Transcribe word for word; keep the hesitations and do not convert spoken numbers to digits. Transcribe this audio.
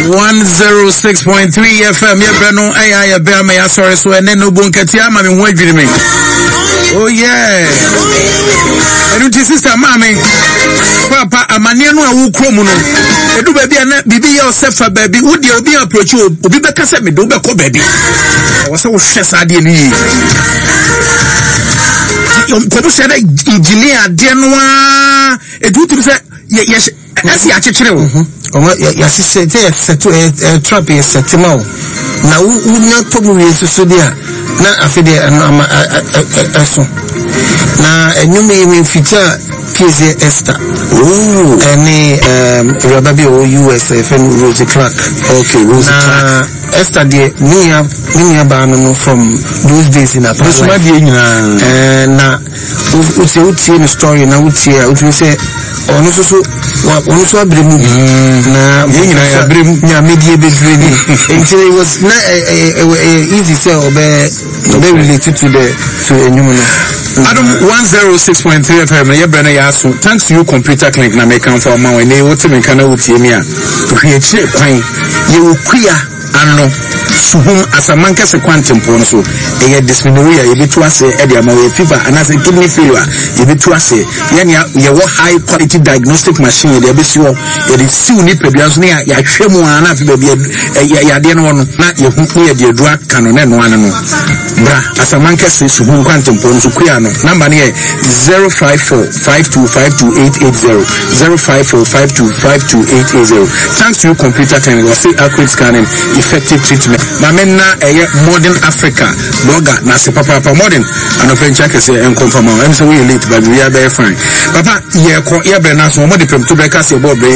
one oh six point three F M. Yeah, Breno, I I bear my sorry, so and then no bunketia, mammy, wait with me. Oh, yeah. And it is sister, mammy. Papa, a maniano, who cromono. I do baby, and baby yourself, baby. Would you be approach you? Be back as me, do back, baby. I was so stressed, I didn't need. Commissioner engineer, Genoa, a duty say, yes, as the actual. Oh, yes, it's a set to a trap, a settlement. Now, would not talk with you, so dear. Now, I feel and I'm a son. Now, a new name feature K Z Esther. Oh, any um, Rababi or U S F and Rosie Clark. Okay, Rosie Clark. Esther, the Nia, Nia Banano from those days in a past. And now, we say, a story now, we say, on also, one so brim na brim na media bedream until it was not easy sell be be related to the to enyumo Adam one oh six point three F M ya brana ya so thanks to you computer clinic na make am for ma we na wote me kana wotie mi a to hwe chire kwan ye okuya ano suhum asamanka se quantum pon so e ye dysmenorrhea ye betu ase e dia ma we fever anase kidney failure ye betu ase ye ne ye wo high quality diagnostic machine ye be si wo ye de siw ni pedua so ne ya hwemu ana afi ba bia ya de no no na ye hu ye de dua kanu ne no ana no bra asamanka se suhum quantum pon so kuya no number ne zero five four five two five two eight eight zero zero five four five two five two eight eight zero. Thanks to you computer clinic we say accurate scanning effective treatment. Mamena a modern Africa blogger na se papa papa modern and of check say en confirm am say we late but we are very fine papa ye ko ye be na so mo de prem to break us about